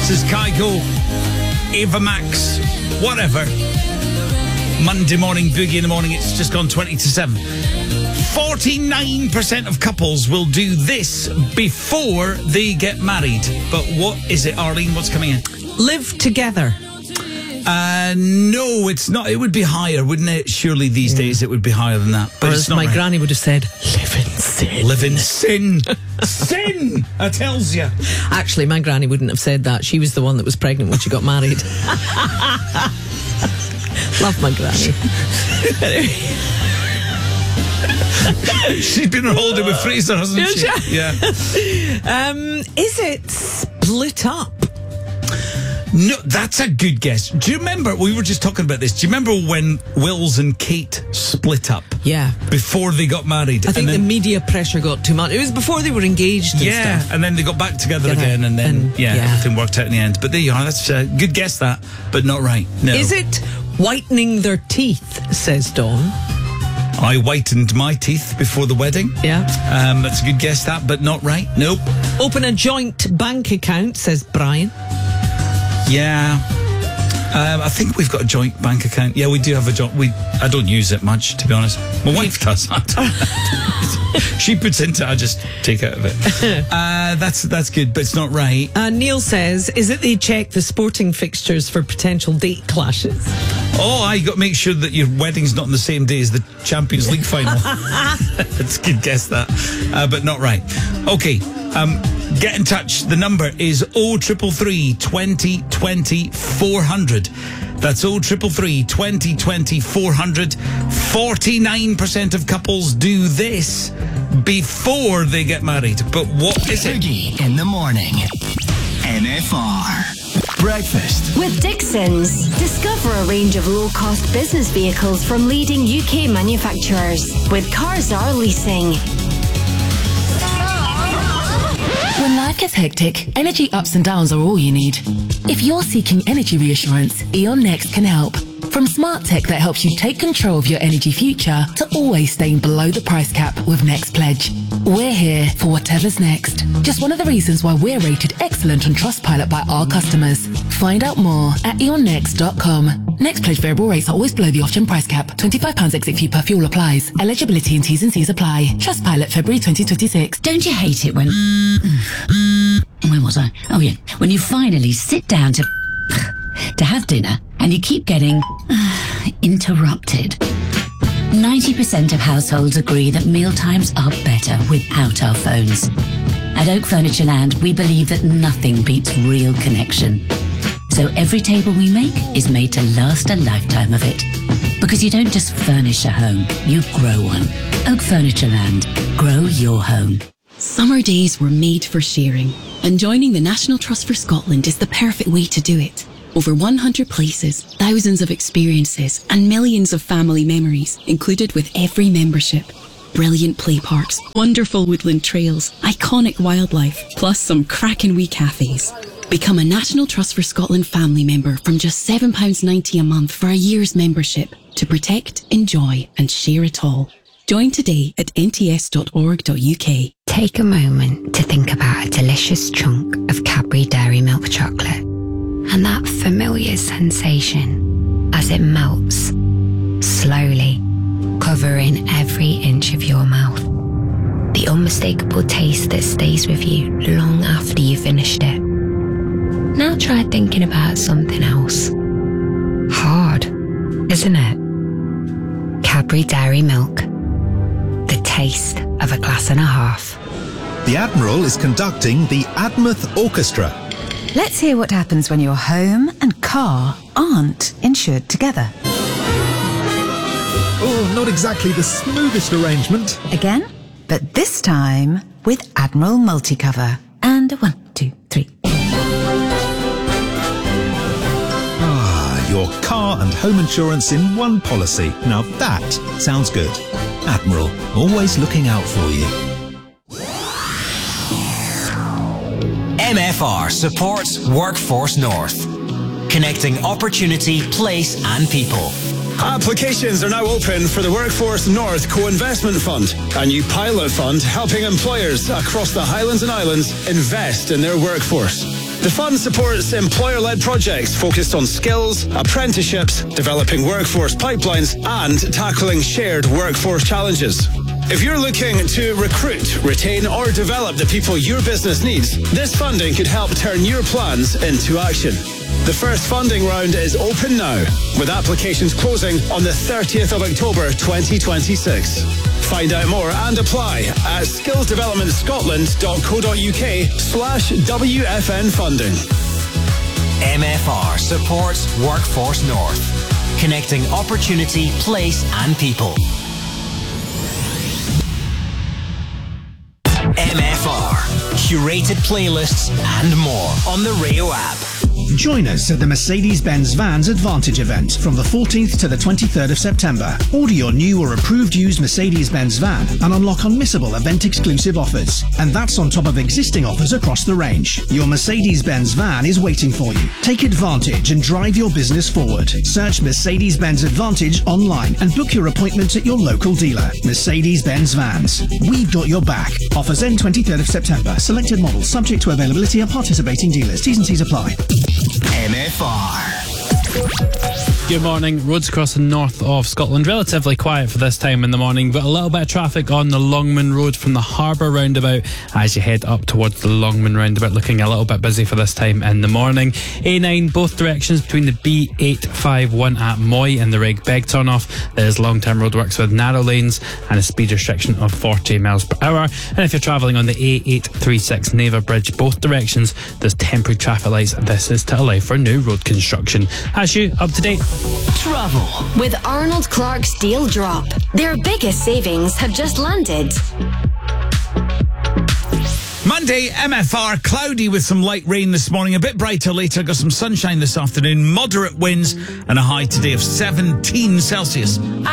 This is Kygo, Ava Max, whatever. Monday morning, Boogie in the morning. It's just gone 20 to 7. 49% of couples will do this before they get married. But what is it, Arlene? What's coming in? Live together. No, it's not. It would be higher, wouldn't it? Surely these days it would be higher than that. But or it's as not my right. granny would have said, live in sin. Live in sin. Sin, I tells you. Actually, my granny wouldn't have said that. She was the one that was pregnant when she got married. Love my granny. She's been on holiday with Fraser, hasn't she? Yeah. Is it split up? No, that's a good guess. Do you remember, we were just talking about this, do you remember when Wills and Kate split up? Yeah. Before they got married? I think the media pressure got too much. It was before they were engaged and stuff. And then they got back together again, and then, everything worked out in the end. But there you are, that's a good guess, that, but not right. No. Is it whitening their teeth, says Dawn? I whitened my teeth before the wedding. Yeah. That's a good guess, that, but not right. Nope. Open a joint bank account, says Brian. Yeah. I think we've got a joint bank account. Yeah, we do have a joint. I don't use it much, to be honest. My wife does. She puts into it, I just take out of it. That's good, but it's not right. Neil says, is it they check the sporting fixtures for potential date clashes? Oh, you got to make sure that your wedding's not on the same day as the Champions League final. That's a good guess, that. But not right. Okay. Get in touch. The number is 0333 2020 400. That's 0333 2020 400. 49% of couples do this before they get married. But what is it? Boogie in the morning. MFR. Breakfast with Dixon's. Discover a range of low-cost business vehicles from leading UK manufacturers with Carzar Leasing. When life gets hectic, energy ups and downs are all you need. If you're seeking energy reassurance, E.ON Next can help. From smart tech that helps you take control of your energy future to always staying below the price cap with Next Pledge. We're here for whatever's next. Just one of the reasons why we're rated excellent on Trustpilot by our customers. Find out more at eonnext.com. Next Pledge variable rates are always below the off-gen price cap. £25 exit fee per fuel applies. Eligibility and T's and C's apply. Trustpilot February 2026. Don't you hate it when... Where was I? Oh yeah. When you finally sit down to have dinner and you keep getting interrupted. 90% of households agree that mealtimes are better without our phones. At Oak Furniture Land, we believe that nothing beats real connection. So every table we make is made to last a lifetime of it. Because you don't just furnish a home, you grow one. Oak Furniture Land. Grow your home. Summer days were made for sharing, and joining the National Trust for Scotland is the perfect way to do it. Over 100 places, thousands of experiences, and millions of family memories included with every membership. Brilliant play parks, wonderful woodland trails, iconic wildlife, plus some cracking wee cafes. Become a National Trust for Scotland family member from just £7.90 a month for a year's membership to protect, enjoy, and share it all. Join today at nts.org.uk. Take a moment to think about a delicious chunk of Cadbury Dairy Milk chocolate and that familiar sensation as it melts, slowly, covering every inch of your mouth. The unmistakable taste that stays with you long after you finished it. Now try thinking about something else. Hard, isn't it? Cadbury Dairy Milk. The taste of a glass and a half. The Admiral is conducting the Admouth Orchestra. Let's hear what happens when your home and car aren't insured together. Oh, not exactly the smoothest arrangement. Again, but this time with Admiral Multicover. And 1, 2, 3. Your car and home insurance in one policy. Now that sounds good. Admiral, always looking out for you. MFR supports Workforce North. Connecting opportunity, place and people. Applications are now open for the Workforce North Co-Investment Fund, a new pilot fund helping employers across the Highlands and Islands invest in their workforce. The fund supports employer-led projects focused on skills, apprenticeships, developing workforce pipelines, and tackling shared workforce challenges. If you're looking to recruit, retain, or develop the people your business needs, this funding could help turn your plans into action. The first funding round is open now, with applications closing on the 30th of October 2026. Find out more and apply at skillsdevelopmentscotland.co.uk/WFN funding. MFR supports Workforce North, connecting opportunity, place and people. MFR, curated playlists and more on the Rio app. Join us at the Mercedes-Benz Vans Advantage event from the 14th to the 23rd of September. Order your new or approved used Mercedes-Benz van and unlock unmissable event-exclusive offers. And that's on top of existing offers across the range. Your Mercedes-Benz van is waiting for you. Take advantage and drive your business forward. Search Mercedes-Benz Advantage online and book your appointment at your local dealer. Mercedes-Benz Vans. We've got your back. Offers end 23rd of September. Selected models subject to availability and participating dealers. T's and C's apply. MFR. Good morning. Roads across the north of Scotland relatively quiet for this time in the morning, but a little bit of traffic on the Longman Road from the Harbour roundabout as you head up towards the Longman roundabout, looking a little bit busy for this time in the morning. A9 both directions between the B851 at Moy and the Reg Beg turn off. There's long-term roadworks with narrow lanes and a speed restriction of 40 miles per hour. And if you're travelling on the A836 Neva Bridge both directions, there's temporary traffic lights. This is to allow for new road construction. As you up to date. Travel with Arnold Clark's Deal Drop. Their biggest savings have just landed. Monday, MFR, cloudy with some light rain this morning, a bit brighter later, got some sunshine this afternoon, moderate winds and a high today of 17 Celsius.